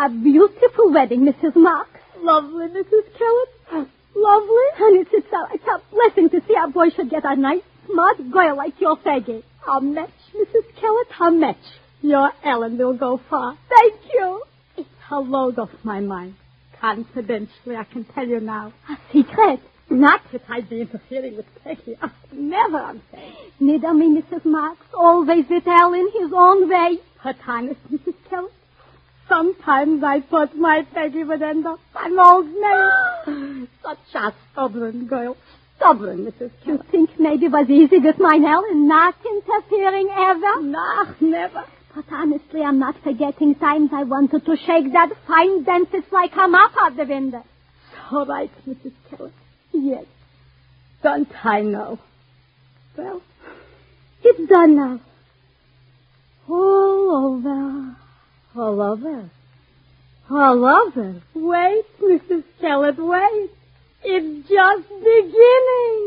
a beautiful wedding, Mrs. Marks. Lovely, Mrs. Kellett. Lovely. And it's a blessing to see a boy should get a nice, smart girl like your Peggy. A match, Mrs. Kellett, a match. Your Ellen will go far. Thank you. It's a load off my mind. Confidentially, I can tell you now. A secret? Not that I'd be interfering with Peggy. Never, I'm saying. Neither me, Mrs. Marks. Always with Ellen his own way. But honest, Mrs. Kellett, sometimes I thought my Peggy would end up an old maid. Such a stubborn girl. Stubborn, Mrs. Kellett. You think maybe it was easy with my Ellen not interfering ever? No, never. But honestly, I'm not forgetting times I wanted to shake that fine dentist like a mop out the window. All right, Mrs. Kellett. Yes. Don't I know? Well, it's done now. All over. All over? All over. Wait, Mrs. Kellett, wait. It's just beginning.